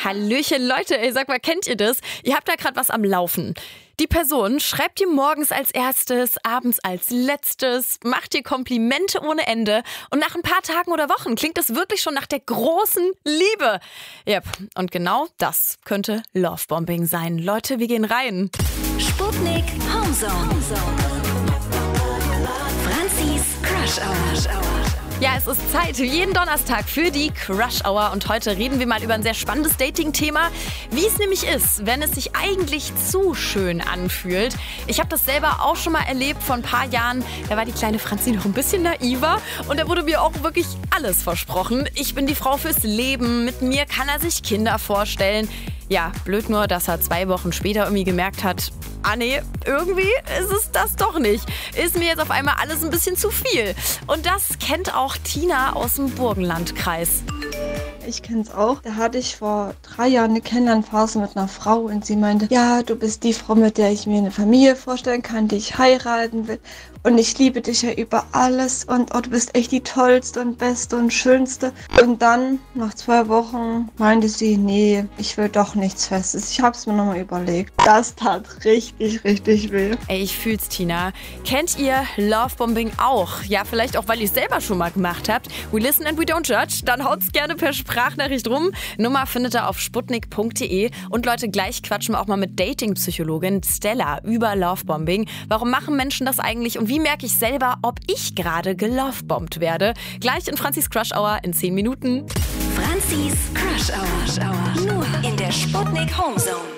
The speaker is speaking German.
Hallöchen, Leute, ey, sag mal, kennt ihr das? Ihr habt da gerade was am Laufen. Die Person schreibt dir morgens als erstes, abends als letztes, macht dir Komplimente ohne Ende und nach ein paar Tagen oder Wochen klingt es wirklich schon nach der großen Liebe. Yep, und genau das könnte Lovebombing sein. Leute, wir gehen rein. Sputnik Homezone. Franzis Crush Hour. Ja, es ist Zeit, jeden Donnerstag für die Crush Hour und heute reden wir mal über ein sehr spannendes Dating-Thema, wie es nämlich ist, wenn es sich eigentlich zu schön anfühlt. Ich habe das selber auch schon mal erlebt vor ein paar Jahren, da war die kleine Franzi noch ein bisschen naiver und da wurde mir auch wirklich alles versprochen. Ich bin die Frau fürs Leben, mit mir kann er sich Kinder vorstellen. Ja, blöd nur, dass er 2 Wochen später irgendwie gemerkt hat, nee, irgendwie ist es das doch nicht. Ist mir jetzt auf einmal alles ein bisschen zu viel. Und das kennt auch Tina aus dem Burgenlandkreis. Ich kenn's auch. Da hatte ich vor 3 Jahren eine Kennenlernphase mit einer Frau und sie meinte, ja, du bist die Frau, mit der ich mir eine Familie vorstellen kann, die ich heiraten will. Und ich liebe dich ja über alles und du bist echt die tollste und beste und schönste. Und dann, nach 2 Wochen, meinte sie, nee, ich will doch nichts Festes. Ich hab's mir nochmal überlegt. Das tat richtig, richtig weh. Ey, ich fühl's, Tina. Kennt ihr Lovebombing auch? Ja, vielleicht auch, weil ihr es selber schon mal gemacht habt. We listen and we don't judge. Dann haut's gerne per Sprachnachricht rum. Nummer findet ihr auf sputnik.de. Und Leute, gleich quatschen wir auch mal mit Dating-Psychologin Stella über Lovebombing. Warum machen Menschen das eigentlich und wie merke ich selber, ob ich gerade gelovebombt werde? Gleich in Franzis Crush Hour in 10 Minuten. Franzis Crush Hour. Nur in der Sputnik Homezone.